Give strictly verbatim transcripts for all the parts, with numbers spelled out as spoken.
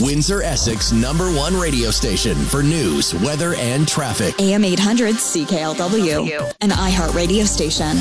Windsor-Essex number one radio station for news, weather, and traffic. A M eight hundred C K L W, an iHeart radio station.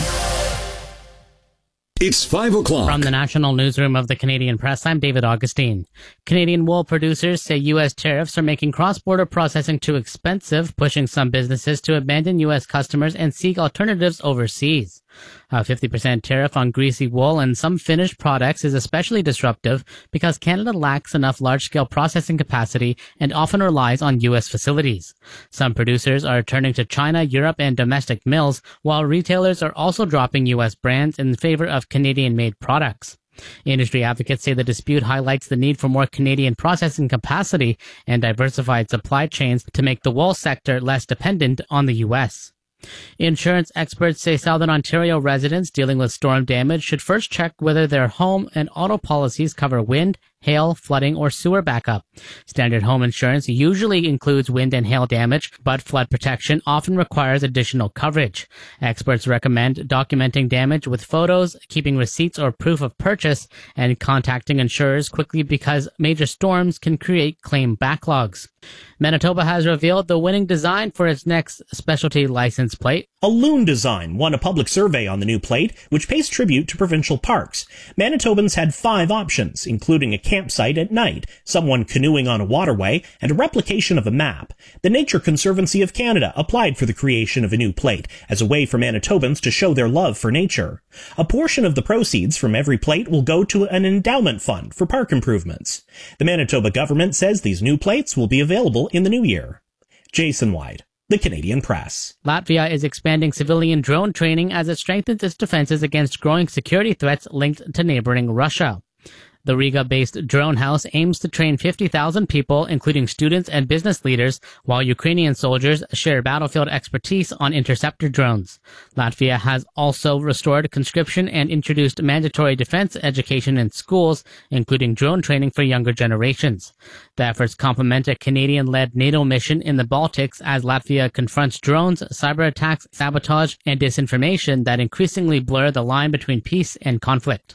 It's five o'clock. From the National Newsroom of the Canadian Press, I'm David Augustine. Canadian wool producers say U S tariffs are making cross-border processing too expensive, pushing some businesses to abandon U S customers and seek alternatives overseas. A fifty percent tariff on greasy wool and some finished products is especially disruptive because Canada lacks enough large-scale processing capacity and often relies on U S facilities. Some producers are turning to China, Europe, and domestic mills, while retailers are also dropping U S brands in favor of Canadian-made products. Industry advocates say the dispute highlights the need for more Canadian processing capacity and diversified supply chains to make the wool sector less dependent on the U S. Insurance experts say Southern Ontario residents dealing with storm damage should first check whether their home and auto policies cover wind, hail, flooding, or sewer backup. Standard home insurance usually includes wind and hail damage, but flood protection often requires additional coverage. Experts recommend documenting damage with photos, keeping receipts or proof of purchase, and contacting insurers quickly because major storms can create claim backlogs. Manitoba has revealed the winning design for its next specialty license plate. A loon design won a public survey on the new plate, which pays tribute to provincial parks. Manitobans had five options, including a campsite at night, someone canoeing on a waterway, and a replication of a map. The Nature Conservancy of Canada applied for the creation of a new plate as a way for Manitobans to show their love for nature. A portion of the proceeds from every plate will go to an endowment fund for park improvements. The Manitoba government says these new plates will be available in the new year. Jason White, The Canadian Press. Latvia is expanding civilian drone training as it strengthens its defenses against growing security threats linked to neighboring Russia. The Riga-based Drone House aims to train fifty thousand people, including students and business leaders, while Ukrainian soldiers share battlefield expertise on interceptor drones. Latvia has also restored conscription and introduced mandatory defense education in schools, including drone training for younger generations. The efforts complement a Canadian-led NATO mission in the Baltics as Latvia confronts drones, cyber attacks, sabotage, and disinformation that increasingly blur the line between peace and conflict.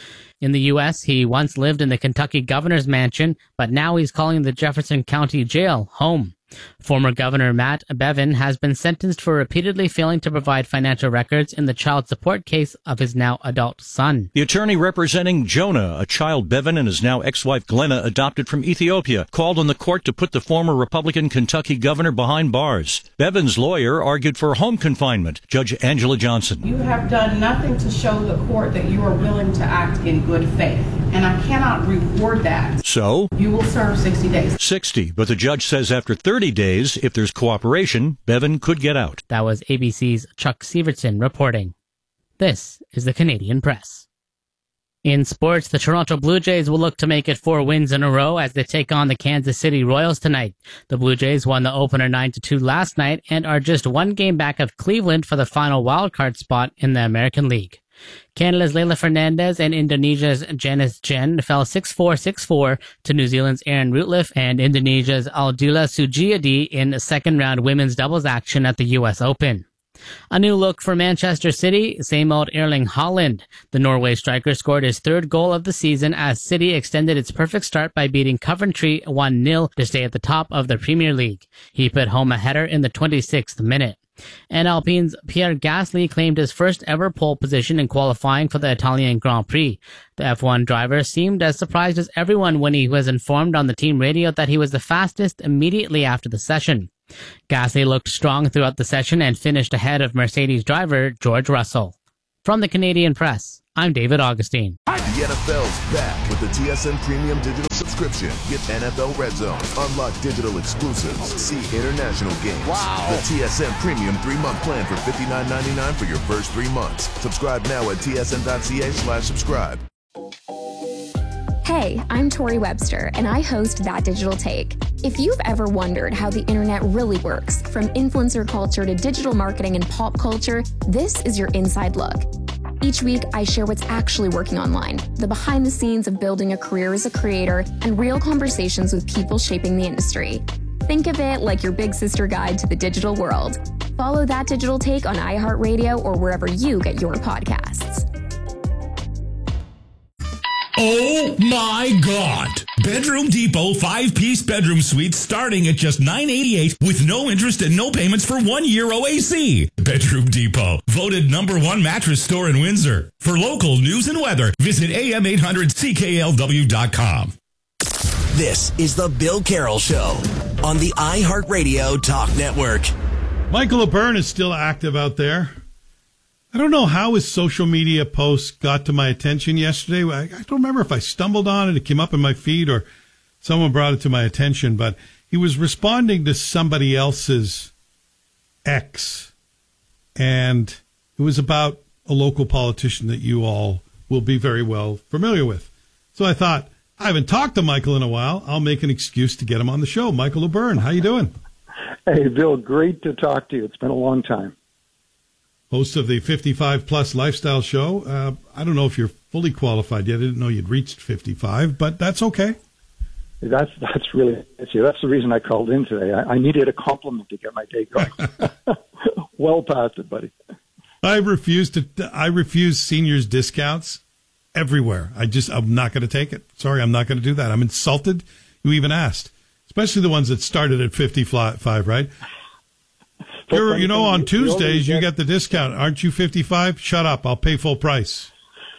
In the U S, he once lived in the Kentucky governor's mansion, but now he's calling the Jefferson County Jail home. Former Governor Matt Bevin has been sentenced for repeatedly failing to provide financial records in the child support case of his now adult son. The attorney representing Jonah, a child Bevin and his now ex-wife Glenna adopted from Ethiopia, called on the court to put the former Republican Kentucky governor behind bars. Bevin's lawyer argued for home confinement. Judge Angela Johnson. You have done nothing to show the court that you are willing to act in good faith, and I cannot reward that. So? You will serve sixty days. sixty, but the judge says after thirty days, if there's cooperation, Bevin could get out. That was A B C's Chuck Severson reporting. This is the Canadian Press. In sports, the Toronto Blue Jays will look to make it four wins in a row as they take on the Kansas City Royals tonight. The Blue Jays won the opener nine to two last night and are just one game back of Cleveland for the final wildcard spot in the American League. Canada's Leila Fernandez and Indonesia's Janice Jen fell six four, six four to New Zealand's Erin Routliffe and Indonesia's Aldila Sugiadi in second-round women's doubles action at the U S Open. A new look for Manchester City, same old Erling Haaland. The Norway striker scored his third goal of the season as City extended its perfect start by beating Coventry one nil to stay at the top of the Premier League. He put home a header in the twenty-sixth minute. And Alpine's Pierre Gasly claimed his first ever pole position in qualifying for the Italian Grand Prix. The F one driver seemed as surprised as everyone when he was informed on the team radio that he was the fastest immediately after the session. Gasly looked strong throughout the session and finished ahead of Mercedes driver George Russell. From the Canadian Press, I'm David Augustine. The N F L's back with the T S N Premium Digital subscription. Get N F L Red Zone, unlock digital exclusives, see international games. Wow. The T S N Premium three-month plan for fifty-nine ninety-nine for your first three months. Subscribe now at T S N dot C A slash subscribe. Hey, I'm Tori Webster, and I host That Digital Take. If you've ever wondered how the internet really works, from influencer culture to digital marketing and pop culture, this is your inside look. Each week, I share what's actually working online, the behind the scenes of building a career as a creator, and real conversations with people shaping the industry. Think of it like your big sister guide to the digital world. Follow That Digital Take on iHeartRadio or wherever you get your podcasts. Oh my God! Bedroom Depot five-piece bedroom suite starting at just nine eighty-eight with no interest and no payments for one year O A C. Bedroom Depot, voted number one mattress store in Windsor. For local news and weather, visit A M eight hundred C K L W dot com. This is the Bill Carroll Show on the iHeartRadio Talk Network. Michael O'Byrne is still active out there. I don't know how his social media posts got to my attention yesterday. I, I don't remember if I stumbled on it, it came up in my feed, or someone brought it to my attention, but he was responding to somebody else's ex, and it was about a local politician that you all will be very well familiar with. So I thought, I haven't talked to Michael in a while. I'll make an excuse to get him on the show. Michael O'Byrne, how you doing? Hey, Bill, great to talk to you. It's been a long time. Host of the fifty-five plus Lifestyle Show. Uh, I don't know if you're fully qualified yet. I didn't know you'd reached fifty-five, but that's okay. That's that's really that's the reason I called in today. I, I needed a compliment to get my day going. Well past it, buddy. I refuse to. I refuse seniors discounts everywhere. I just, I'm not going to take it. Sorry, I'm not going to do that. I'm insulted you even asked, especially the ones that started at fifty-five, right? You're, you know, on Tuesdays, you get the discount. Aren't you fifty-five? Shut up. I'll pay full price.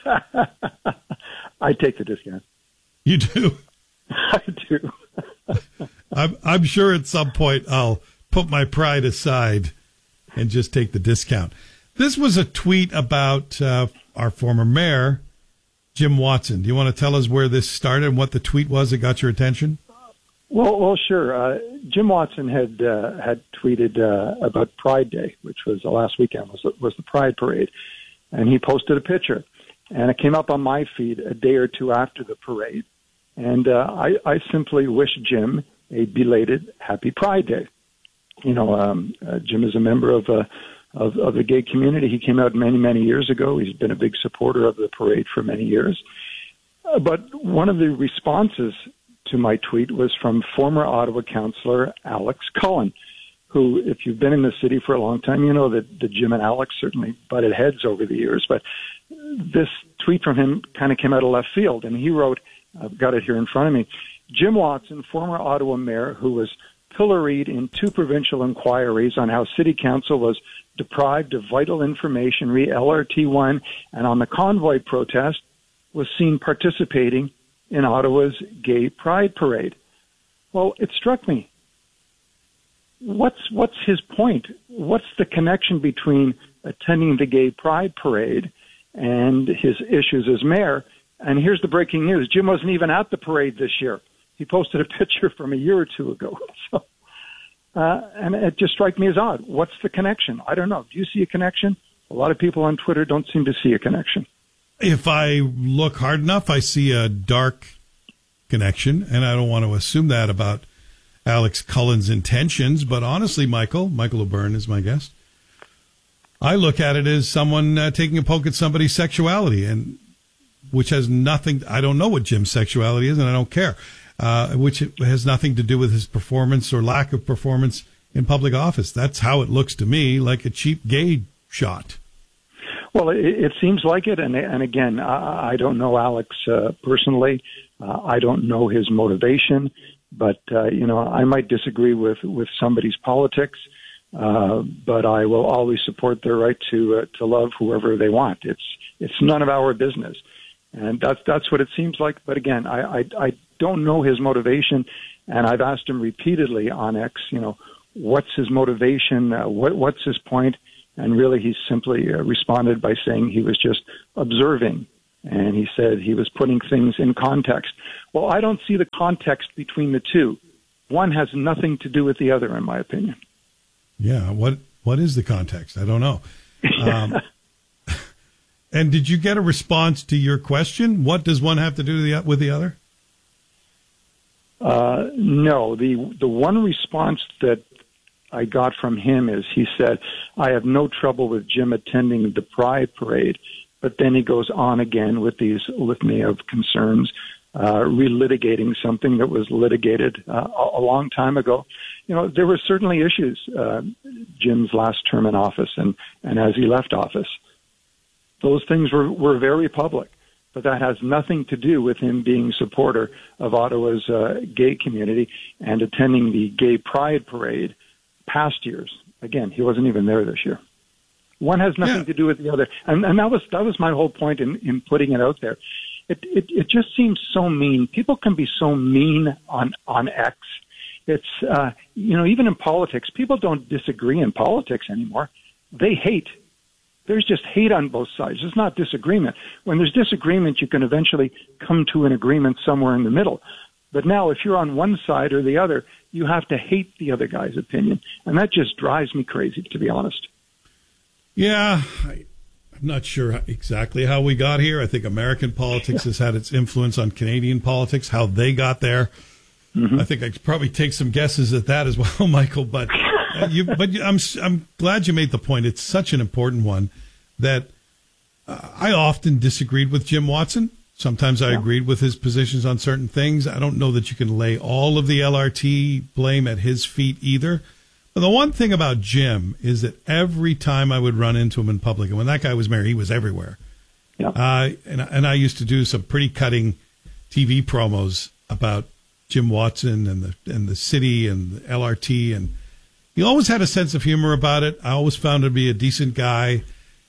I take the discount. You do? I do. I'm, I'm sure at some point I'll put my pride aside and just take the discount. This was a tweet about uh, our former mayor, Jim Watson. Do you want to tell us where this started and what the tweet was that got your attention? Well, well, sure. Uh, Jim Watson had uh, had tweeted uh, about Pride Day, which was the last weekend, was was the Pride Parade, and he posted a picture, and it came up on my feed a day or two after the parade, and uh, I, I simply wished Jim a belated Happy Pride Day. You know, um, uh, Jim is a member of uh, of, of the gay community. He came out many, many years ago. He's been a big supporter of the parade for many years. Uh, but one of the responses to my tweet was from former Ottawa councillor Alex Cullen, who, if you've been in the city for a long time, you know that, that Jim and Alex certainly butted heads over the years. But this tweet from him kind of came out of left field, and he wrote, I've got it here in front of me, Jim Watson, former Ottawa mayor, who was pilloried in two provincial inquiries on how city council was deprived of vital information re L R T one and on the convoy protest, was seen participating in Ottawa's gay pride parade. Well, it struck me. What's what's his point? What's the connection between attending the gay pride parade and his issues as mayor? And here's the breaking news. Jim wasn't even at the parade this year. He posted a picture from a year or two ago. So, uh, and it just struck me as odd. What's the connection? I don't know. Do you see a connection? A lot of people on Twitter don't seem to see a connection. If I look hard enough, I see a dark connection, and I don't want to assume that about Alex Cullen's intentions. But honestly, Michael, Michael O'Byrne is my guest. I look at it as someone uh, taking a poke at somebody's sexuality, and which has nothing. I don't know what Jim's sexuality is, and I don't care. Uh, which has nothing to do with his performance or lack of performance in public office. That's how it looks to me, like a cheap gay shot. Well, it, it seems like it, and and again, I, I don't know Alex uh, personally. Uh, I don't know his motivation, but uh, you know, I might disagree with, with somebody's politics, uh, but I will always support their right to uh, to love whoever they want. It's it's none of our business, and that's that's what it seems like. But again, I I, I don't know his motivation, and I've asked him repeatedly on X, you know, what's his motivation, uh, what what's his point. And really, he simply uh, responded by saying he was just observing. And he said he was putting things in context. Well, I don't see the context between the two. One has nothing to do with the other, in my opinion. Yeah. What What is the context? I don't know. Um, and did you get a response to your question? What does one have to do with the other? Uh, no. The the one response that I got from him is he said, I have no trouble with Jim attending the Pride Parade, but then he goes on again with these litany of concerns, uh, relitigating something that was litigated uh, a long time ago. You know, there were certainly issues, uh, Jim's last term in office and, and as he left office. Those things were, were very public. but that has nothing to do with him being a supporter of Ottawa's uh, gay community and attending the gay pride parade past years. Again, he wasn't even there this year. One has nothing yeah. to do with the other. And, and that was that was my whole point in, in putting it out there. It, it it just seems so mean. People can be so mean on, on X. It's, uh, you know, even in politics, people don't disagree in politics anymore. They hate. There's just hate on both sides. It's not disagreement. When there's disagreement, you can eventually come to an agreement somewhere in the middle. But now, if you're on one side or the other, you have to hate the other guy's opinion. And that just drives me crazy, to be honest. Yeah, I, I'm not sure exactly how we got here. I think American politics has had its influence on Canadian politics, how they got there. Mm-hmm. I think I could probably take some guesses at that as well, Michael. But uh, you, but I'm I'm glad you made the point. It's such an important one that uh, I often disagreed with Jim Watson. Sometimes I yeah. agreed with his positions on certain things. I don't know that you can lay all of the L R T blame at his feet either. But the one thing about Jim is that every time I would run into him in public, and when that guy was mayor, he was everywhere. Yeah. Uh, and, and I used to do some pretty cutting T V promos about Jim Watson and the and the city and the L R T, and he always had a sense of humor about it. I always found him to be a decent guy,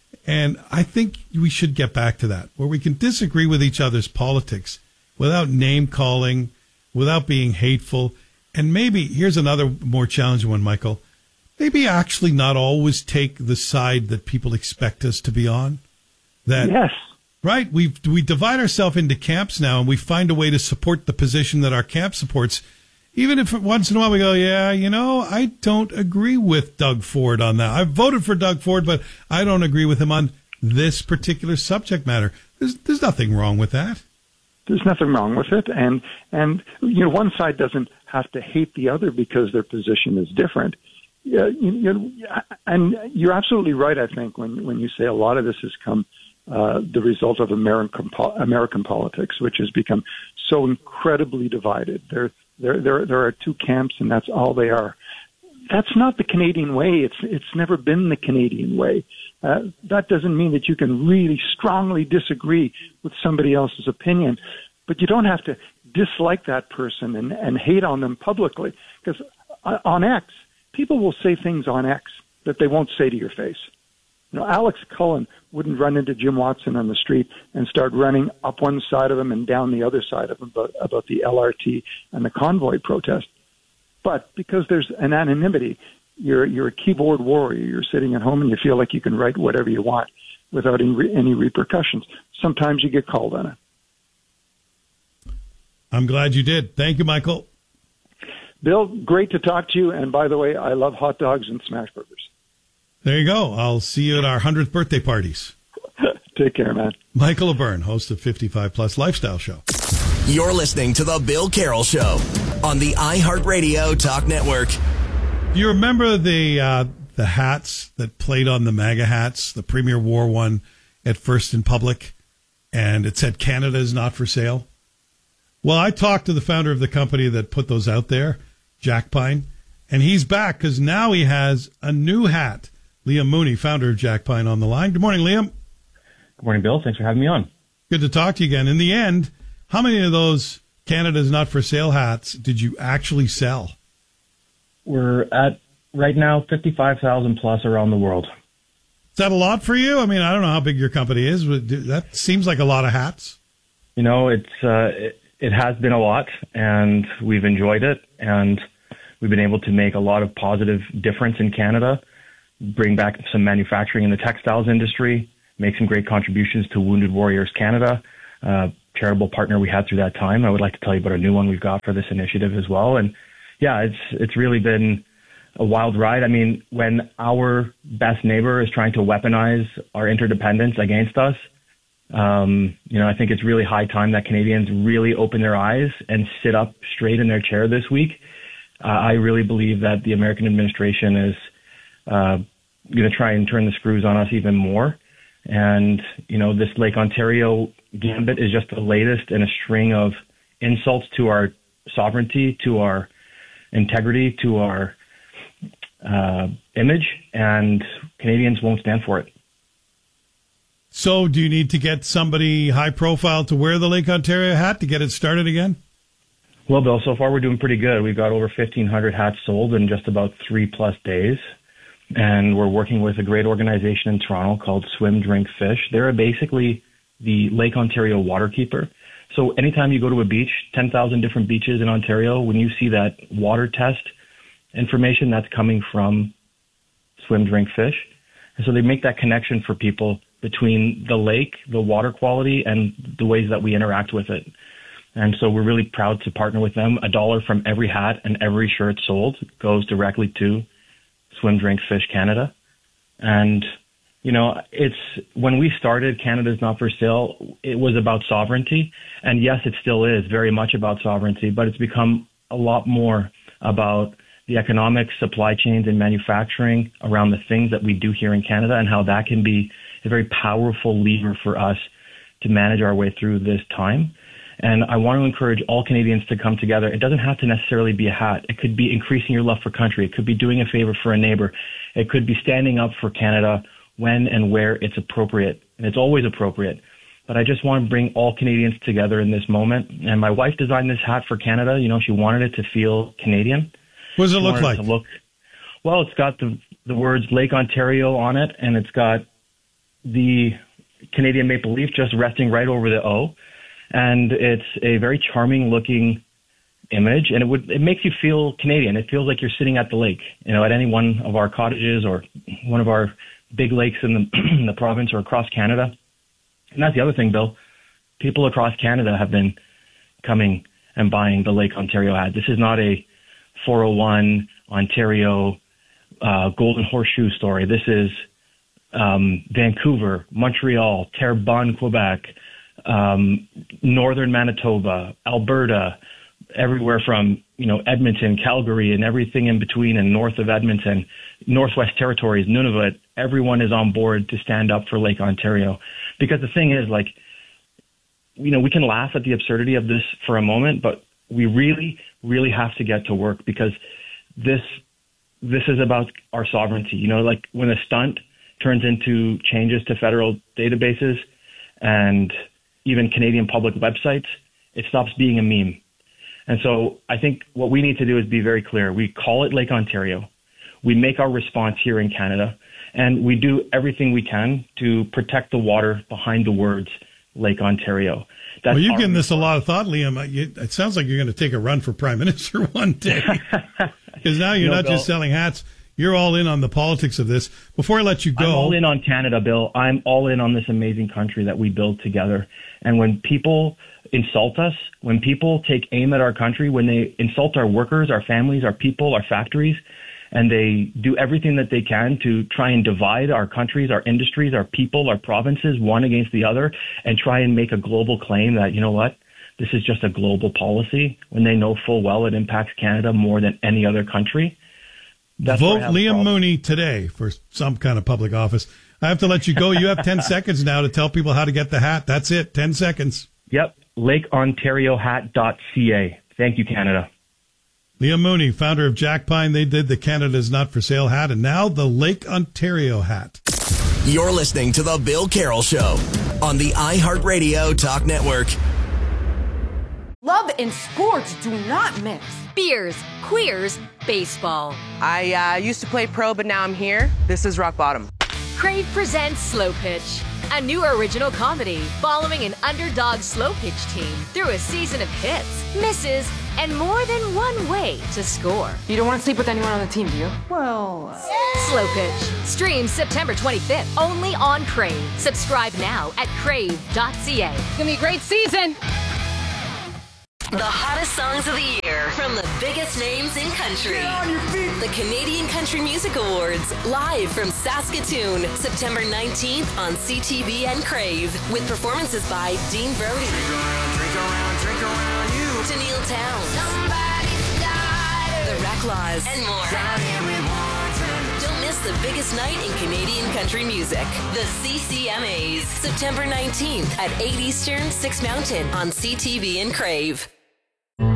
and I think we should get back to that, where we can disagree with each other's politics without name calling, without being hateful. And maybe, here's another more challenging one, Michael, maybe actually not always take the side that people expect us to be on. That, yes. Right? We we divide ourselves into camps now, and we find a way to support the position that our camp supports, even if once in a while we go, yeah, you know, I don't agree with Doug Ford on that. I voted for Doug Ford, but I don't agree with him on this particular subject matter. There's, there's nothing wrong with that. There's nothing wrong with it. And, and, you know, one side doesn't have to hate the other because their position is different. Yeah, you, you, and you're absolutely right, I think, when, when you say a lot of this has come uh, the result of American American politics, which has become so incredibly divided. There, there, there, there are two camps, and that's all they are. That's not the Canadian way. It's it's never been the Canadian way. Uh, that doesn't mean that you can really strongly disagree with somebody else's opinion, but you don't have to dislike that person and, and hate on them publicly. Because on X, people will say things on X that they won't say to your face. You know, Alex Cullen wouldn't run into Jim Watson on the street and start running up one side of him and down the other side of him about, about the L R T and the convoy protest. But because there's an anonymity, you're you're a keyboard warrior. You're sitting at home and you feel like you can write whatever you want without any, any repercussions. Sometimes you get called on it. I'm glad you did. Thank you, Michael. Bill, great to talk to you. And by the way, I love hot dogs and smash burgers. There you go. I'll see you at our one hundredth birthday parties. Take care, man. Michael O'Byrne, host of fifty-five Plus Lifestyle Show. You're listening to The Bill Carroll Show on the iHeartRadio Talk Network. Do you remember the uh, the hats that played on the MAGA hats? The Premier wore one at First in Public, and it said Canada is not for sale. Well, I talked to the founder of the company that put those out there, Jack Pine, and he's back because now he has a new hat. Liam Mooney, founder of Jack Pine, on the line. Good morning, Liam. Good morning, Bill. Thanks for having me on. Good to talk to you again. In the end, how many of those Canada's not for sale hats did you actually sell? We're at, right now, fifty-five thousand plus around the world. Is that a lot for you? I mean, I don't know how big your company is, but that seems like a lot of hats. You know, it's uh, it, it has been a lot, and we've enjoyed it, and we've been able to make a lot of positive difference in Canada, bring back some manufacturing in the textiles industry, make some great contributions to Wounded Warriors Canada, uh, charitable partner we had through that time. I would like to tell you about a new one we've got for this initiative as well. And yeah, it's it's really been a wild ride. I mean, when our best neighbor is trying to weaponize our interdependence against us, um, you know, I think it's really high time that Canadians really open their eyes and sit up straight in their chair this week. Uh, I really believe that the American administration is uh, going to try and turn the screws on us even more. And, you know, this Lake Ontario gambit is just the latest in a string of insults to our sovereignty, to our integrity, to our uh, image, and Canadians won't stand for it. So do you need to get somebody high profile to wear the Lake Ontario hat to get it started again? Well, Bill, so far we're doing pretty good. We've got over fifteen hundred hats sold in just about three plus days. And we're working with a great organization in Toronto called Swim, Drink, Fish. They're basically the Lake Ontario waterkeeper. So anytime you go to a beach, ten thousand different beaches in Ontario, when you see that water test information, that's coming from Swim, Drink, Fish. And so they make that connection for people between the lake, the water quality, and the ways that we interact with it. And so we're really proud to partner with them. A dollar from every hat and every shirt sold goes directly to Swim, Drink, Fish Canada. And, you know, it's when we started Canada's Not For Sale, it was about sovereignty. And yes, it still is very much about sovereignty, but it's become a lot more about the economic supply chains and manufacturing around the things that we do here in Canada and how that can be a very powerful lever for us to manage our way through this time. And I want to encourage all Canadians to come together. It doesn't have to necessarily be a hat. It could be increasing your love for country. It could be doing a favor for a neighbor. It could be standing up for Canada when and where it's appropriate. And it's always appropriate. But I just want to bring all Canadians together in this moment. And my wife designed this hat for Canada. You know, she wanted it to feel Canadian. What does it She look wanted like? to look, well, it's got the, the words Lake Ontario on it, and it's got the Canadian maple leaf just resting right over the O. And it's a very charming looking image, and it would it makes you feel Canadian. It feels like you're sitting at the lake, you know, at any one of our cottages or one of our big lakes in the, in the province or across Canada. And that's the other thing, Bill. People across Canada have been coming and buying the Lake Ontario hat. This is not a four oh one Ontario uh, Golden Horseshoe story. This is um, Vancouver, Montreal, Terrebonne, Quebec, um, northern Manitoba, Alberta, everywhere from, you know, Edmonton, Calgary, and everything in between, and north of Edmonton, Northwest Territories, Nunavut. Everyone is on board to stand up for Lake Ontario. Because the thing is, like, you know, we can laugh at the absurdity of this for a moment, but we really, really have to get to work, because this this is about our sovereignty. You know, like when a stunt turns into changes to federal databases and even Canadian public websites, it stops being a meme. And so I think what we need to do is be very clear. We call it Lake Ontario. We make our response here in Canada, and we do everything we can to protect the water behind the words Lake Ontario. That's well, you're our giving this a lot of thought, Liam. You, it sounds like you're going to take a run for prime minister one day. Because now you're No, not Bill. just selling hats. You're all in on the politics of this. Before I let you go. I'm all in on Canada, Bill. I'm all in on this amazing country that we build together. And when people insult us, when people take aim at our country, when they insult our workers, our families, our people, our factories, and they do everything that they can to try and divide our countries, our industries, our people, our provinces, one against the other, and try and make a global claim that, you know what, this is just a global policy, when they know full well it impacts Canada more than any other country. That's Vote Liam Mooney today for some kind of public office. I have to let you go. You have ten seconds now to tell people how to get the hat. That's it. ten seconds. Yep. lake ontario hat dot c a. Thank you, Canada. Liam Mooney, founder of Jack Pine. They did the Canada's Not For Sale hat, and now the Lake Ontario hat. You're listening to The Bill Carroll Show on the iHeartRadio Talk Network. Love and sports do not mix. Beers, queers, baseball. I uh, used to play pro, but now I'm here. This is rock bottom. Crave presents Slow Pitch, a new original comedy following an underdog slow pitch team through a season of hits, misses, and more than one way to score. You don't want to sleep with anyone on the team, do you? Well... Uh... Slow Pitch. Streams September twenty-fifth, only on Crave. Subscribe now at crave dot c a. It's going to be a great season. The hottest songs of the year from the biggest names in country. Get on your feet. The Canadian Country Music Awards, live from Saskatoon, September nineteenth on C T V and Crave, with performances by Dean Brody, drink around, drink around, drink around you, Tennille Towns, Somebody's Died, The Reclaws, and more. Don't miss the biggest night in Canadian country music. The C C M As, September nineteenth at eight Eastern, six Mountain on C T V and Crave.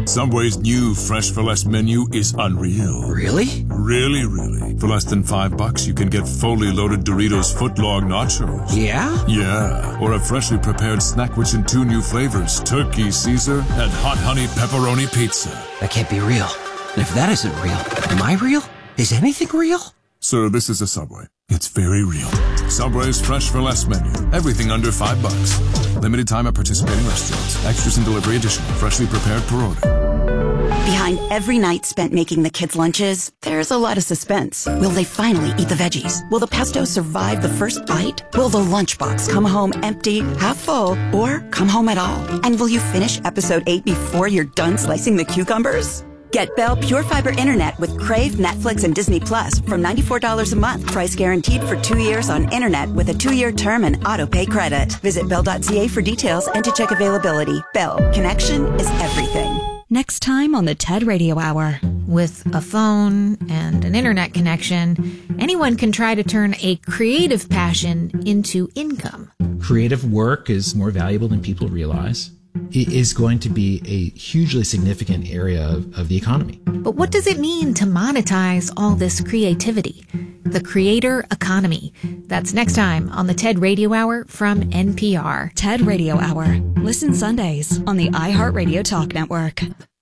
Subway's new Fresh for Less menu is unreal. Really? Really, really. For less than five bucks, you can get fully loaded Doritos footlong nachos. Yeah? Yeah. Or a freshly prepared snack rich in two new flavors, Turkey Caesar and Hot Honey Pepperoni Pizza. That can't be real. And if that isn't real, am I real? Is anything real? Sir, this is a Subway. It's very real. Subway's Fresh for Less menu. Everything under five bucks. Limited time at participating restaurants. Extras and delivery additional. Freshly prepared per order. Behind every night spent making the kids' lunches, there's a lot of suspense. Will they finally eat the veggies? Will the pesto survive the first bite? Will the lunchbox come home empty, half full, or come home at all? And will you finish episode eight before you're done slicing the cucumbers? Get Bell Pure Fiber Internet with Crave, Netflix, and Disney Plus from ninety-four dollars a month. Price guaranteed for two years on internet with a two-year term and auto-pay credit. Visit bell dot c a for details and to check availability. Bell. Connection is everything. Next time on the TED Radio Hour. With a phone and an internet connection, anyone can try to turn a creative passion into income. Creative work is more valuable than people realize. It is going to be a hugely significant area of, of the economy. But what does it mean to monetize all this creativity? The creator economy. That's next time on the TED Radio Hour from N P R. TED Radio Hour. Listen Sundays on the iHeartRadio Talk Network.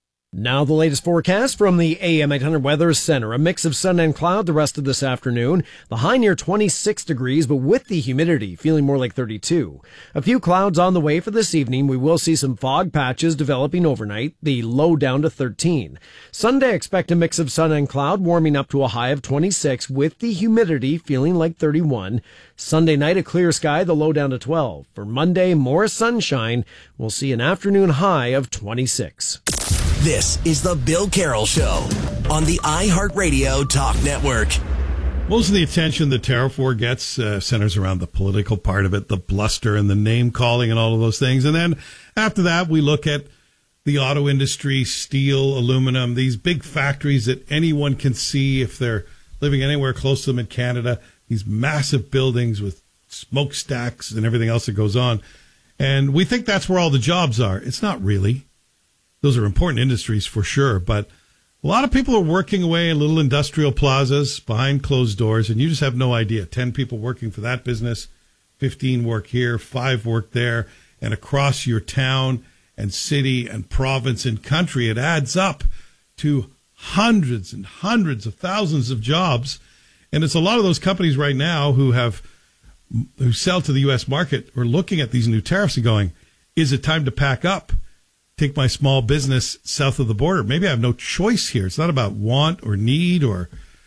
Now the latest forecast from the A M eight hundred Weather Center. A mix of sun and cloud the rest of this afternoon. The high near twenty-six degrees, but with the humidity feeling more like thirty-two. A few clouds on the way for this evening. We will see some fog patches developing overnight. The low down to thirteen. Sunday, expect a mix of sun and cloud, warming up to a high of twenty-six with the humidity feeling like thirty-one. Sunday night, a clear sky, the low down to twelve. For Monday, more sunshine. We'll see an afternoon high of twenty-six. This is the Bill Carroll Show on the iHeartRadio Talk Network. Most of the attention the tariff war gets uh, centers around the political part of it, the bluster and the name calling and all of those things. And then after that, we look at the auto industry, steel, aluminum, these big factories that anyone can see if they're living anywhere close to them in Canada, these massive buildings with smokestacks and everything else that goes on. And we think that's where all the jobs are. It's not really. Those are important industries for sure, but a lot of people are working away in little industrial plazas behind closed doors, and you just have no idea. Ten people working for that business, fifteen work here, five work there, and across your town and city and province and country, it adds up to hundreds and hundreds of thousands of jobs. And it's a lot of those companies right now who have who sell to the U S market are looking at these new tariffs and going, is it time to pack up? Take my small business south of the border. Maybe I have no choice here. It's not about want or need or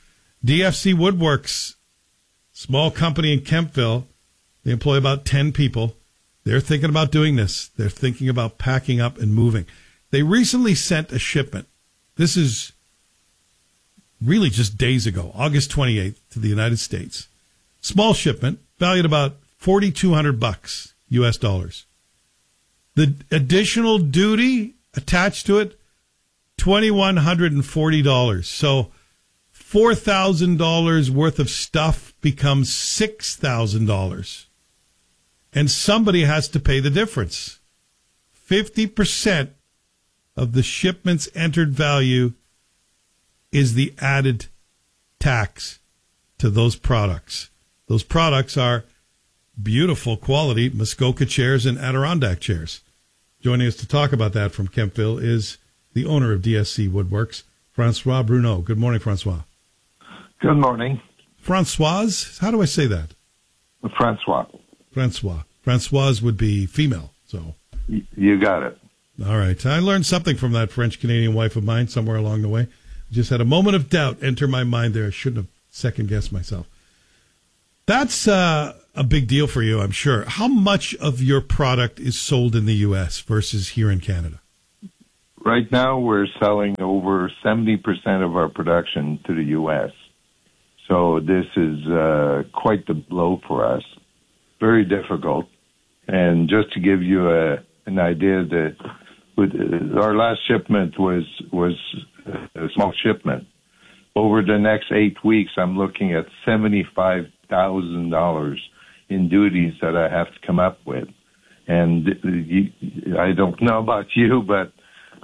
D F C Woodworks, small company in Kempville. They employ about ten people. They're thinking about doing this. They're thinking about packing up and moving. They recently sent a shipment. This is really just days ago, August twenty-eighth, to the United States. Small shipment, valued about forty-two hundred bucks, U S dollars. The additional duty attached to it, two thousand one hundred forty dollars. So four thousand dollars worth of stuff becomes six thousand dollars. And somebody has to pay the difference. fifty percent of the shipment's entered value is the added tax to those products. Those products are beautiful quality Muskoka chairs and Adirondack chairs. Joining us to talk about that from Kempville is the owner of D S C Woodworks, Francois Bruneau. Good morning, Francois. Good morning. Francoise? How do I say that? Francois. Francois. Francoise would be female, so. You got it. All right. I learned something from that French-Canadian wife of mine somewhere along the way. Just had a moment of doubt enter my mind there. I shouldn't have second-guessed myself. That's uh, a big deal for you, I'm sure. How much of your product is sold in the U S versus here in Canada? Right now, we're selling over seventy percent of our production to the U S. So this is uh, quite the blow for us. Very difficult. And just to give you a, an idea, that with, uh, our last shipment was was a small shipment. Over the next eight weeks, I'm looking at seventy-five thousand dollars in duties that I have to come up with. And you, I don't know about you, but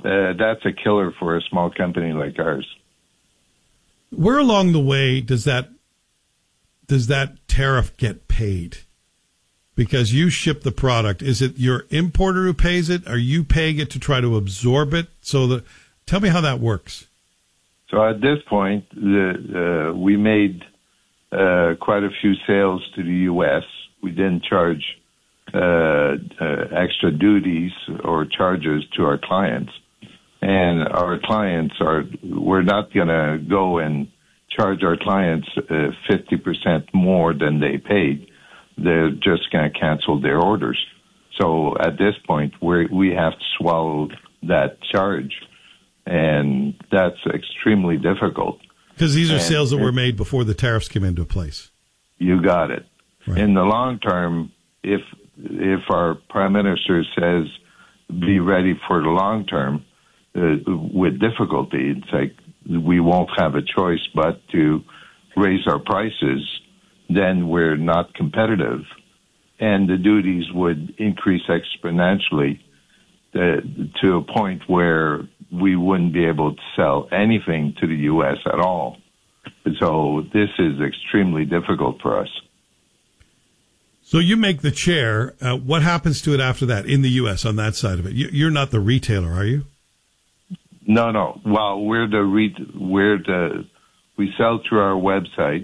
uh, that's a killer for a small company like ours. Where along the way does that does that tariff get paid? Because you ship the product. Is it your importer who pays it? Are you paying it to try to absorb it? So the, tell me how that works. So at this point, the, uh, we made uh, quite a few sales to the U S. We didn't charge uh, uh, extra duties or charges to our clients. And our clients are, we're not going to go and charge our clients uh, fifty percent more than they paid. They're just going to cancel their orders. So at this point, we we have to swallow that charge. And that's extremely difficult. Because these are and sales that it, were made before the tariffs came into place. You got it. Right. In the long term, if if our prime minister says be ready for the long term, uh, with difficulty, it's like we won't have a choice but to raise our prices, then we're not competitive. And the duties would increase exponentially uh, to a point where we wouldn't be able to sell anything to the U S at all. So this is extremely difficult for us. So you make the chair. Uh, what happens to it after that in the U S on that side of it? You, you're not the retailer, are you? No, no. Well, we're the re- we're the we sell through our website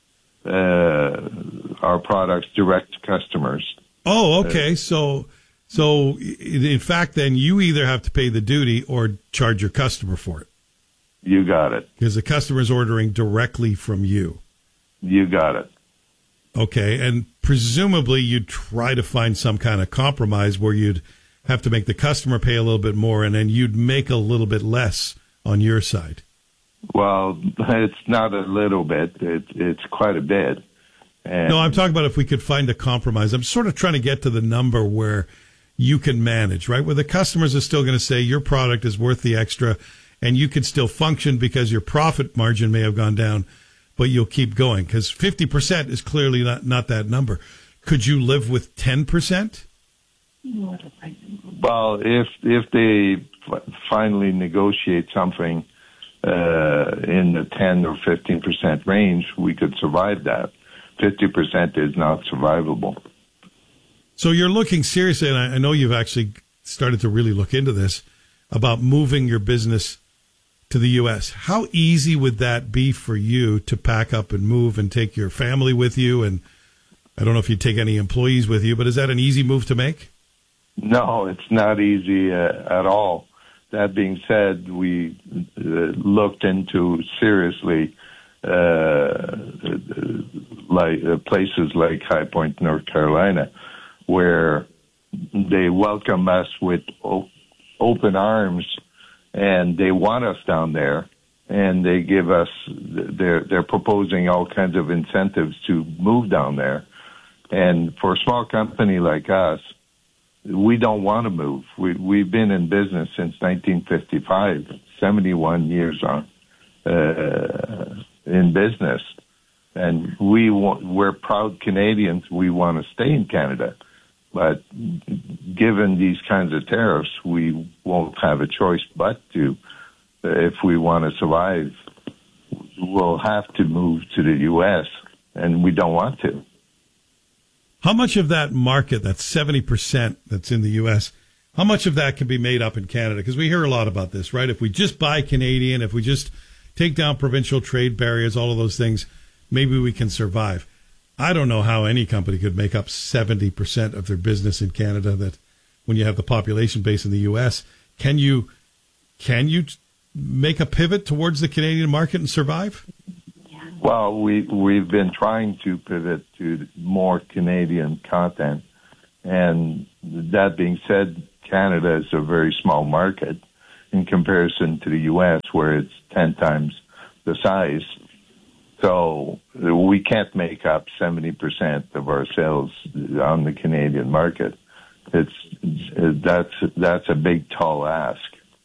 uh, our products direct to customers. Oh, okay. Uh, so, so in fact, then you either have to pay the duty or charge your customer for it. You got it. Because the customer's ordering directly from you. You got it. Okay, and presumably you'd try to find some kind of compromise where you'd have to make the customer pay a little bit more and then you'd make a little bit less on your side. Well, it's not a little bit. It, it's quite a bit. And no, I'm talking about if we could find a compromise. I'm sort of trying to get to the number where you can manage, right? Where the customers are still going to say your product is worth the extra and you can still function because your profit margin may have gone down, but you'll keep going because fifty percent is clearly not, not that number. Could you live with ten percent? Well, if if they f- finally negotiate something uh, in the ten or fifteen percent range, we could survive that. fifty percent is not survivable. So you're looking seriously, and I, I know you've actually started to really look into this, about moving your business to the U S. How easy would that be for you to pack up and move and take your family with you? And I don't know if you take any employees with you, but is that an easy move to make? No, it's not easy uh, at all. That being said, we uh, looked into seriously uh, like uh, places like High Point, North Carolina, where they welcome us with o- open arms, and they want us down there, and they give us they're they're proposing all kinds of incentives to move down there. And for a small company like us, we don't want to move. We, we've been in business since nineteen fifty-five, seventy-one years on uh, in business, and we want, we're proud Canadians. We want to stay in Canada, but given these kinds of tariffs, we won't have a choice but to. If we want to survive, we'll have to move to the U S, and we don't want to. How much of that market, that seventy percent that's in the U S, how much of that can be made up in Canada? Because we hear a lot about this, right? If we just buy Canadian, if we just take down provincial trade barriers, all of those things, maybe we can survive. I don't know how any company could make up seventy percent of their business in Canada that when you have the population base in the U S. Can you, can you make a pivot towards the Canadian market and survive? Well, we, we've been trying to pivot to more Canadian content. And that being said, Canada is a very small market in comparison to the U S, where it's ten times the size. So we can't make up seventy percent of our sales on the Canadian market. It's, that's, that's a big, tall ask.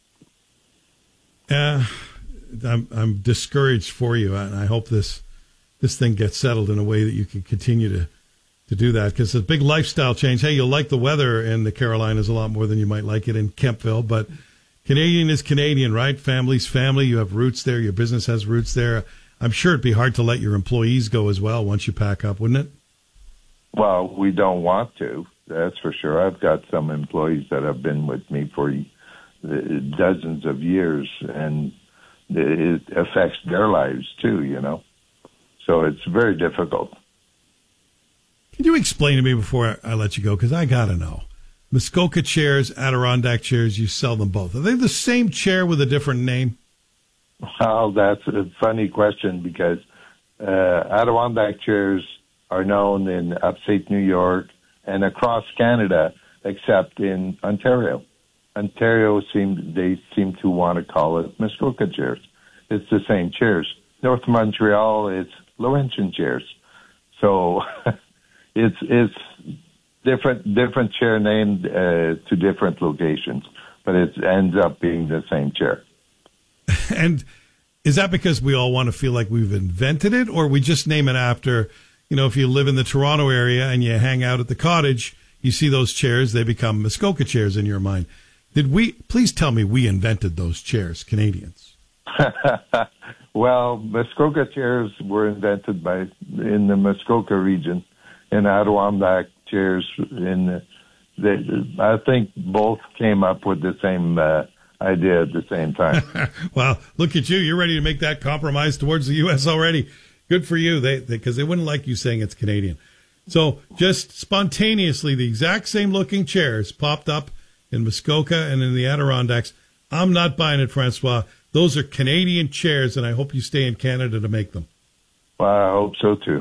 Uh, I'm, I'm discouraged for you, and I hope this this thing gets settled in a way that you can continue to, to do that, because it's a big lifestyle change. Hey, you'll like the weather in the Carolinas a lot more than you might like it in Kempville, but Canadian is Canadian, right? Family's family. You have roots there. Your business has roots there. I'm sure it'd be hard to let your employees go as well once you pack up, wouldn't it? Well, we don't want to. That's for sure. I've got some employees that have been with me for dozens of years, and it affects their lives too, you know. So it's very difficult. Can you explain to me before I let you go, because I got to know. Muskoka chairs, Adirondack chairs, you sell them both. Are they the same chair with a different name? Well, that's a funny question because uh, Adirondack chairs are known in upstate New York and across Canada, except in Ontario. Ontario seem they seem to want to call it Muskoka chairs. It's the same chairs. North Montreal, it's Laurentian chairs. So it's it's different different chair named uh, to different locations, but it ends up being the same chair. And is that because we all want to feel like we've invented it, or we just name it after, you know, if you live in the Toronto area and you hang out at the cottage, you see those chairs, they become Muskoka chairs in your mind. Did we, please tell me we invented those chairs, Canadians? Well, Muskoka chairs were invented by in the Muskoka region, and Adirondack chairs in the, I think both came up with the same uh, idea at the same time. Well, look at you. You're ready to make that compromise towards the U S already. Good for you. They, because they, they wouldn't like you saying it's Canadian. So just spontaneously, the exact same looking chairs popped up in Muskoka and in the Adirondacks. I'm not buying it, Francois. Those are Canadian chairs, and I hope you stay in Canada to make them. Well, I hope so, too.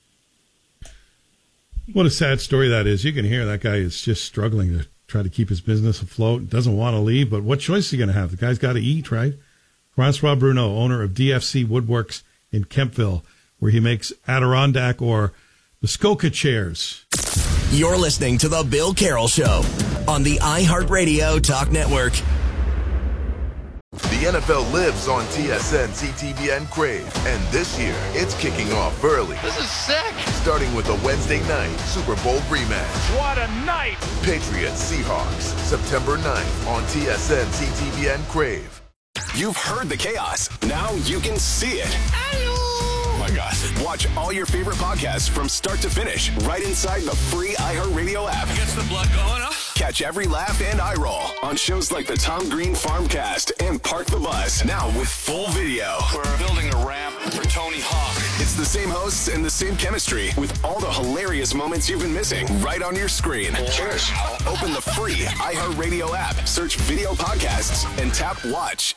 What a sad story that is. You can hear that guy is just struggling to try to keep his business afloat, doesn't want to leave, but what choice is he going to have? The guy's got to eat, right? Francois Bruneau, owner of D F C Woodworks in Kempville, where he makes Adirondack or Muskoka chairs. You're listening to The Bill Carroll Show on the iHeartRadio Talk Network. The N F L lives on T S N, C T V N, Crave, and this year it's kicking off early. This is sick! Starting with a Wednesday night Super Bowl rematch. What a night! Patriots Seahawks, September ninth on T S N, C T V N, Crave. You've heard the chaos. Now you can see it. Oh my God. Watch all your favorite podcasts from start to finish right inside the free iHeartRadio app. Gets the blood going, huh? Catch every laugh and eye roll on shows like the Tom Green Farmcast and Park the Bus. Now with full video. We're building a ramp for Tony Hawk. It's the same hosts and the same chemistry with all the hilarious moments you've been missing right on your screen. Cheers. Open the free iHeartRadio app, search video podcasts, and tap watch.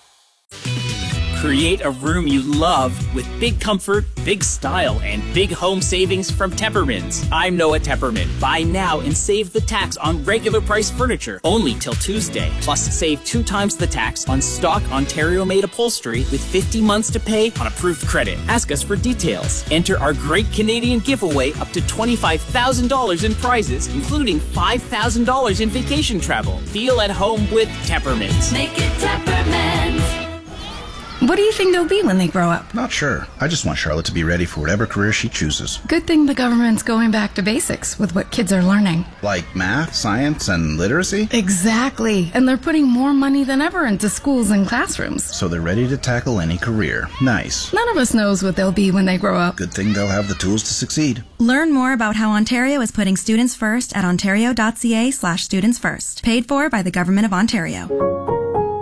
Create a room you love with big comfort, big style, and big home savings from Teppermans. I'm Noah Tepperman. Buy now and save the tax on regular price furniture only till Tuesday. Plus, save two times the tax on stock Ontario-made upholstery with fifty months to pay on approved credit. Ask us for details. Enter our great Canadian giveaway up to twenty-five thousand dollars in prizes, including five thousand dollars in vacation travel. Feel at home with Teppermans. Make it Teppermans. What do you think they'll be when they grow up? Not sure. I just want Charlotte to be ready for whatever career she chooses. Good thing the government's going back to basics with what kids are learning. Like math, science, and literacy? Exactly. And they're putting more money than ever into schools and classrooms. So they're ready to tackle any career. Nice. None of us knows what they'll be when they grow up. Good thing they'll have the tools to succeed. Learn more about how Ontario is putting students first at ontario.ca slash students first. Paid for by the Government of Ontario.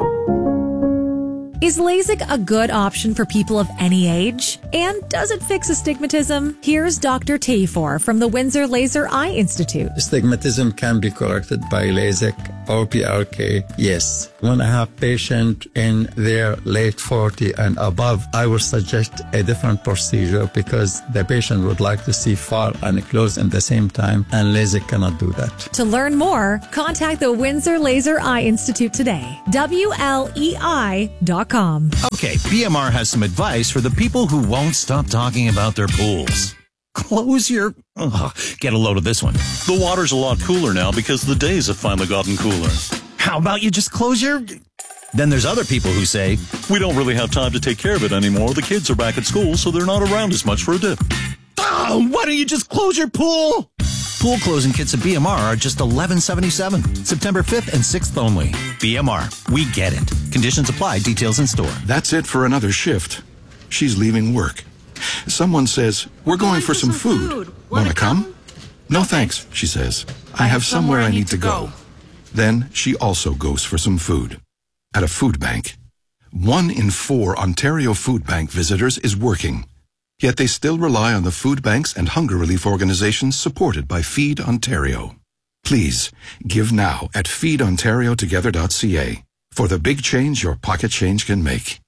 Is LASIK a good option for people of any age? And does it fix astigmatism? Here's Doctor Tafor from the Windsor Laser Eye Institute. Astigmatism can be corrected by LASIK or P R K, yes. When I have patient in their late forty and above, I will suggest a different procedure because the patient would like to see far and close at the same time, and LASIK cannot do that. To learn more, contact the Windsor Laser Eye Institute today. W L E I dot com. Okay, B M R has some advice for the people who won't stop talking about their pools. Close your... Ugh, get a load of this one. The water's a lot cooler now because the days have finally gotten cooler. How about you just close your... Then there's other people who say, we don't really have time to take care of it anymore. The kids are back at school, so they're not around as much for a dip. Oh, why don't you just close your pool? Pool closing kits at B M R are just eleven seventy-seven. September fifth and sixth only. B M R, we get it. Conditions apply. Details in store. That's it for another shift. She's leaving work. Someone says, we're going for some food. Want to come? No thanks, she says. I have somewhere I need to go. Then she also goes for some food. At a food bank. One in four Ontario Food Bank visitors is working. Yet they still rely on the food banks and hunger relief organizations supported by Feed Ontario. Please, give now at feed ontario together dot c a for the big change your pocket change can make.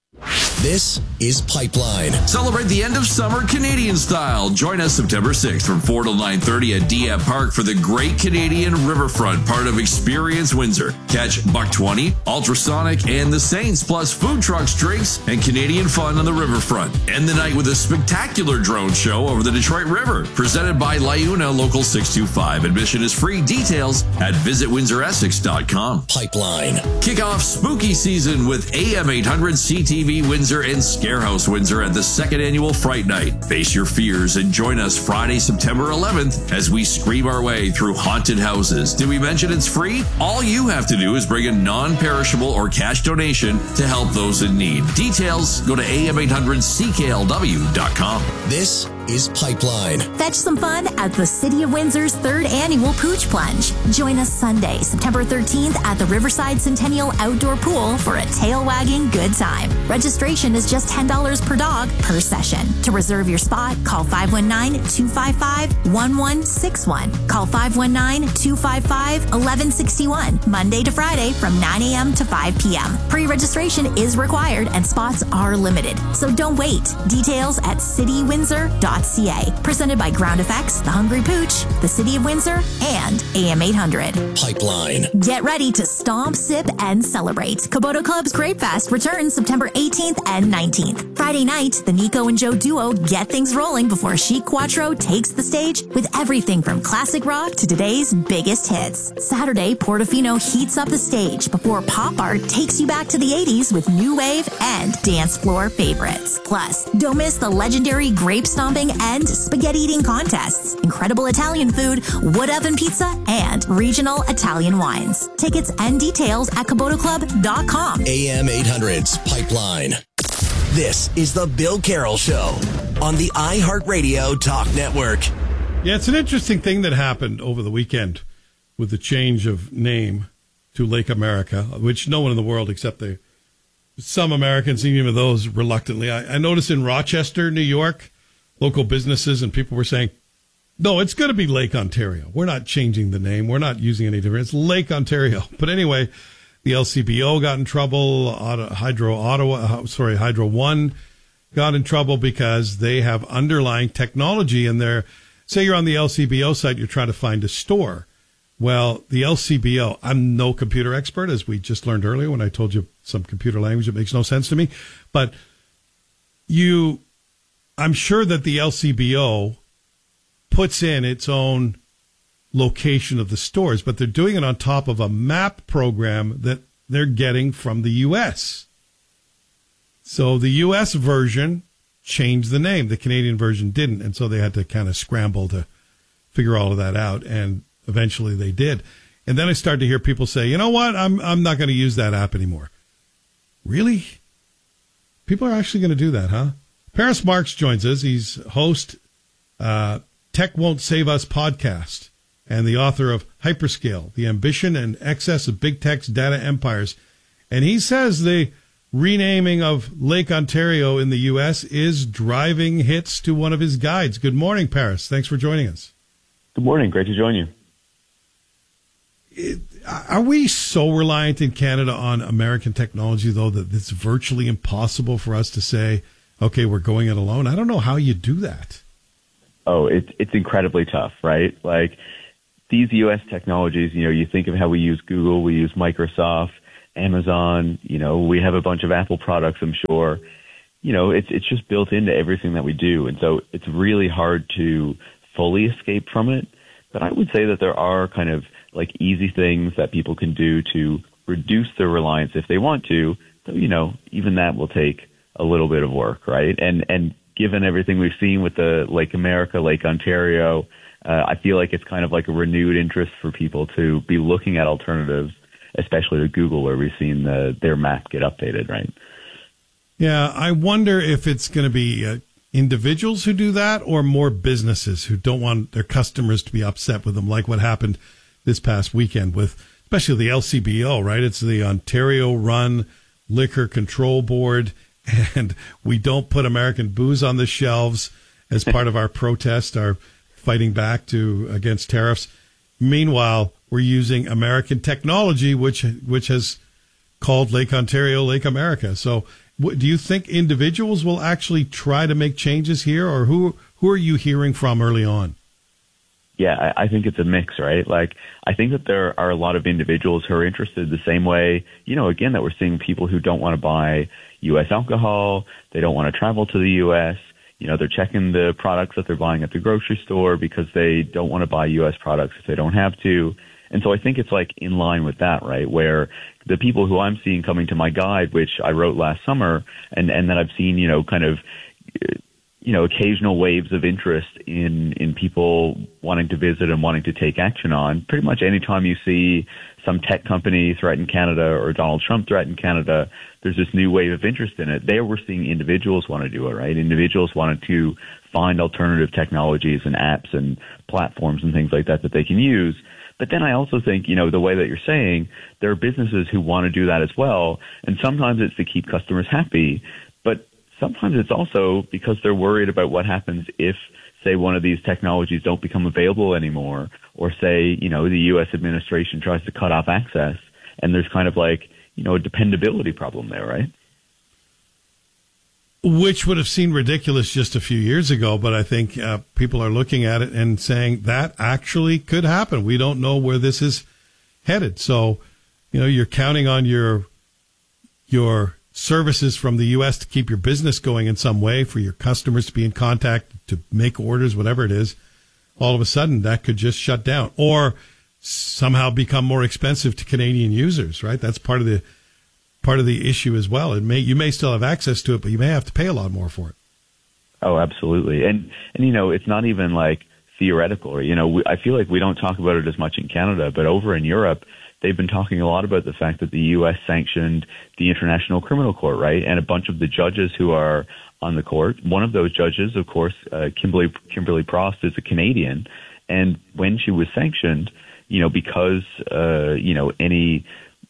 This is Pipeline. Celebrate the end of summer Canadian style. Join us September sixth from four till nine thirty at D M Park for the Great Canadian Riverfront, part of Experience Windsor. Catch Buck twenty, Ultrasonic, and the Saints, plus food trucks, drinks, and Canadian fun on the riverfront. End the night with a spectacular drone show over the Detroit River, presented by Liuna Local six two five. Admission is free. Details at visit windsor essex dot com. Pipeline. Kick off spooky season with A M eight hundred C T V Windsor and Scarehouse Windsor at the second annual Fright Night. Face your fears and join us Friday, September eleventh as we scream our way through haunted houses. Did we mention it's free? All you have to do is bring a non-perishable or cash donation to help those in need. Details, go to A M eight hundred C K L W dot com. This is Pipeline. Fetch some fun at the City of Windsor's third annual Pooch Plunge. Join us Sunday, September thirteenth at the Riverside Centennial Outdoor Pool for a tail-wagging good time. Registration is just ten dollars per dog per session. To reserve your spot, call five one nine, two five five, one one six one. Call five one nine, two five five, one one six one. Monday to Friday from nine a.m. to five p.m. Pre-registration is required and spots are limited. So don't wait. Details at city windsor dot c a. Presented by Ground Effects, The Hungry Pooch, the City of Windsor, and A M eight hundred. Pipeline. Get ready to stomp, sip, and celebrate. Kubota Club's Grape Fest returns September eighteenth and nineteenth. Friday night, the Nico and Joe duo get things rolling before Chic Quattro takes the stage with everything from classic rock to today's biggest hits. Saturday, Portofino heats up the stage before Pop Art takes you back to the eighties with new wave and dance floor favorites. Plus, don't miss the legendary grape stomping and spaghetti eating contests, incredible Italian food, wood oven pizza, and regional Italian wines. Tickets and details at kubota club dot com. A M eight hundred's Pipeline. This is the Bill Carroll Show on the iHeartRadio Talk Network. Yeah, it's an interesting thing that happened over the weekend with the change of name to Lake America, which no one in the world except the some Americans, even those reluctantly. I, I noticed in Rochester, New York, local businesses and people were saying, no, it's going to be Lake Ontario. We're not changing the name. We're not using any different. It's Lake Ontario. But anyway, the L C B O got in trouble. Hydro Ottawa, sorry, Hydro One got in trouble because they have underlying technology in there. Say you're on the L C B O site, you're trying to find a store. Well, the L C B O, I'm no computer expert, as we just learned earlier when I told you some computer language that makes no sense to me. But you, I'm sure that the L C B O puts in its own location of the stores, but they're doing it on top of a map program that they're getting from the U S. So the U S version changed the name. The Canadian version didn't. And so they had to kind of scramble to figure all of that out. And eventually they did. And then I started to hear people say, you know what? I'm, I'm not going to use that app anymore. Really? People are actually going to do that, huh? Paris Marks joins us. He's host, uh, Tech Won't Save Us podcast and the author of Hyperscale, The Ambition and Excess of Big Tech's Data Empires. And he says the renaming of Lake Ontario in the U S is driving hits to one of his guides. Good morning, Paris. Thanks for joining us. Good morning. Great to join you. It, are we so reliant in Canada on American technology, though, that it's virtually impossible for us to say, okay, we're going it alone? I don't know how you do that. Oh, it's it's incredibly tough, right? Like these U S technologies, you know, you think of how we use Google, we use Microsoft, Amazon, you know, we have a bunch of Apple products, I'm sure. You know, it's it's just built into everything that we do. And so it's really hard to fully escape from it. But I would say that there are kind of like easy things that people can do to reduce their reliance if they want to. But, you know, even that will take a little bit of work, right? And and given everything we've seen with the Lake America, Lake Ontario, uh, I feel like it's kind of like a renewed interest for people to be looking at alternatives, especially to Google, where we've seen the, their map get updated, right? Yeah, I wonder if it's going to be uh, individuals who do that or more businesses who don't want their customers to be upset with them, like what happened this past weekend with especially the L C B O, right? It's the Ontario-run Liquor Control Board, and we don't put American booze on the shelves as part of our protest, our fighting back to against tariffs. Meanwhile, we're using American technology, which which has called Lake Ontario Lake America. So do you think individuals will actually try to make changes here, or who who are you hearing from early on? Yeah, I think it's a mix, right? Like, I think that there are a lot of individuals who are interested the same way, you know, again, that we're seeing people who don't want to buy U S alcohol. They don't want to travel to the U S. You know, they're checking the products that they're buying at the grocery store because they don't want to buy U S products if they don't have to. And so I think it's like in line with that, right? Where the people who I'm seeing coming to my guide, which I wrote last summer, and, and that I've seen, you know, kind of, you know, occasional waves of interest in, in people wanting to visit and wanting to take action on. Pretty much anytime you see some tech company threaten Canada or Donald Trump threaten Canada, there's this new wave of interest in it. There we're seeing individuals want to do it, right? Individuals wanted to find alternative technologies and apps and platforms and things like that that they can use. But then I also think, you know, the way that you're saying, there are businesses who want to do that as well. And sometimes it's to keep customers happy, but sometimes it's also because they're worried about what happens if, say, one of these technologies don't become available anymore, or say, you know, the U S administration tries to cut off access, and there's kind of like, you know, a dependability problem there, right? Which would have seemed ridiculous just a few years ago, but I think uh, people are looking at it and saying that actually could happen. We don't know where this is headed. So, you know, you're counting on your your services from the U S to keep your business going in some way, for your customers to be in contact, to make orders, whatever it is. All of a sudden, that could just shut down or somehow become more expensive to Canadian users, right? That's part of the part of the issue as well. It may you may still have access to it, but you may have to pay a lot more for it. Oh, absolutely. And, and you know, it's not even like theoretical. You know, we, I feel like we don't talk about it as much in Canada, but over in Europe, they've been talking a lot about the fact that the U S sanctioned the International Criminal Court, right? And a bunch of the judges who are on the court, one of those judges, of course, uh, Kimberly, Kimberly Prost, is a Canadian. And when she was sanctioned, you know, because, uh, you know, any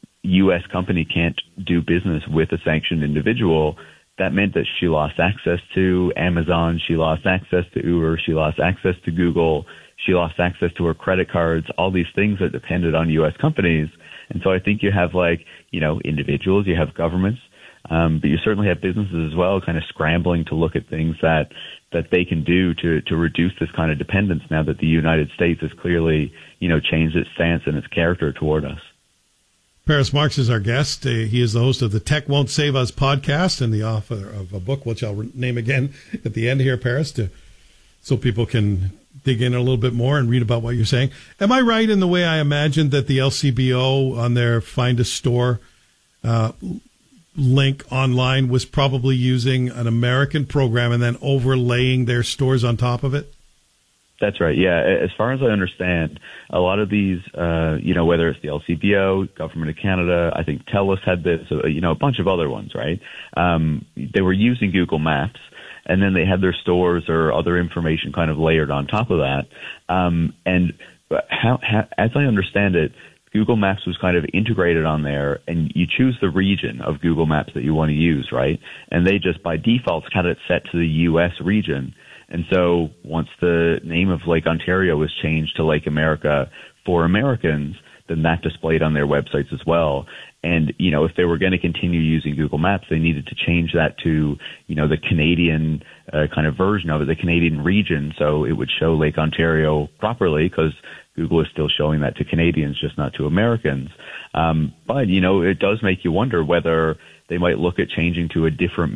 U S company can't do business with a sanctioned individual, that meant that she lost access to Amazon, she lost access to Uber, she lost access to Google, she lost access to her credit cards, all these things that depended on U S companies. And so I think you have, like, you know, individuals, you have governments, um, but you certainly have businesses as well kind of scrambling to look at things that, that they can do to, to reduce this kind of dependence now that the United States has clearly, you know, changed its stance and its character toward us. Paris Marks is our guest. Uh, he is the host of the Tech Won't Save Us podcast and the author of a book, which I'll name again at the end here, Paris, to, so people can dig in a little bit more and read about what you're saying. Am I right in the way I imagined that the L C B O on their Find a Store uh, link online was probably using an American program and then overlaying their stores on top of it? That's right. Yeah. As far as I understand, a lot of these, uh, you know, whether it's the L C B O, Government of Canada, I think TELUS had this, you know, a bunch of other ones, right? Um, they were using Google Maps, and then they had their stores or other information kind of layered on top of that. Um, and how, how, as I understand it, Google Maps was kind of integrated on there, and you choose the region of Google Maps that you want to use, right? And they just by default had it set to the U S region. And so once the name of Lake Ontario was changed to Lake America for Americans, then that displayed on their websites as well. And, you know, if they were going to continue using Google Maps, they needed to change that to, you know, the Canadian uh, kind of version of it, the Canadian region, so it would show Lake Ontario properly, because Google is still showing that to Canadians, just not to Americans. Um, but, you know, it does make you wonder whether they might look at changing to a different